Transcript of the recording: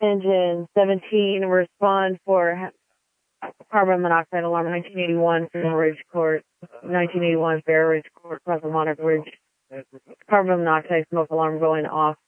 Engine 17, respond for carbon monoxide alarm 1981 Fair Ridge Court, 1981 Fair Ridge Court, across the Monarch Ridge. Carbon monoxide smoke alarm going off.